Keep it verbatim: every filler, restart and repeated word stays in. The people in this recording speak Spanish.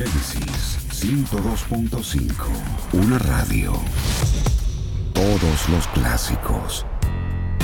Génesis ciento dos punto cinco. Una radio. Todos los clásicos.